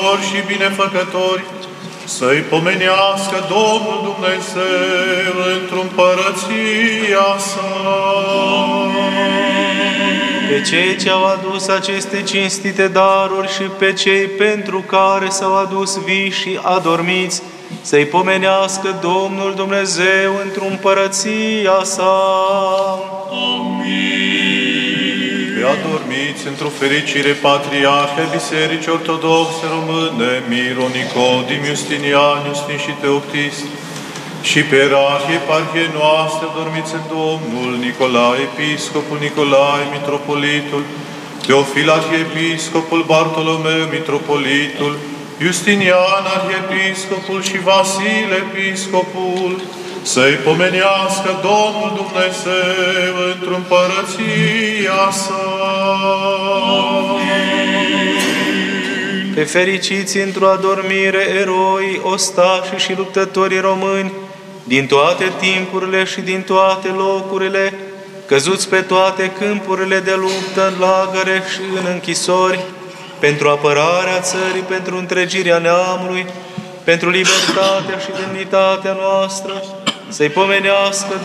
și binefăcători, să-i pomenească Domnul Dumnezeu într-o împărăția sa. Pe cei ce au adus aceste cinstite daruri și pe cei pentru care s-au adus vii și adormiți, să-i pomenească Domnul Dumnezeu într-o împărăția sa. Pe adormiți într-o fericire Patriarhe Bisericii Ortodoxe Române, Miro, Nicodim, Justinian, Iustin și Teoctist, și pe erarhie eparhiei noastre, dormiți în Domnul, Nicolae, Episcopul, Nicolae, Mitropolitul, Teofil, Arhiepiscopul, Bartolomeu, Mitropolitul, Justinian, Arhiepiscopul și Vasile, Episcopul, să-i pomenească Domnul Dumnezeu într-o împărăția sa. Pe fericiți într-o adormire eroi, ostași și luptătorii români, din toate timpurile și din toate locurile, căzuți pe toate câmpurile de luptă, în lagăre și în închisori, pentru apărarea țării, pentru întregirea neamului, pentru libertatea și demnitatea noastră, să-i pomenească